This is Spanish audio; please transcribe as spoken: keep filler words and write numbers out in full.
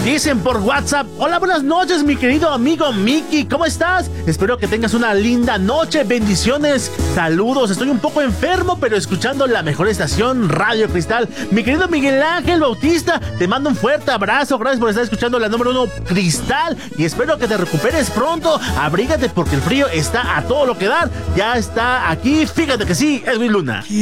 Dicen por WhatsApp: hola, buenas noches, mi querido amigo Mickey, ¿cómo estás? Espero que tengas una linda noche, bendiciones, saludos. Estoy un poco enfermo, pero escuchando la mejor estación, Radio Cristal. Mi querido Miguel Ángel Bautista, te mando un fuerte abrazo, gracias por estar escuchando la número uno Cristal y espero que te recuperes pronto. Abrígate porque el frío está a todo lo que dar. Ya está aquí, fíjate que sí, Edwin Luna.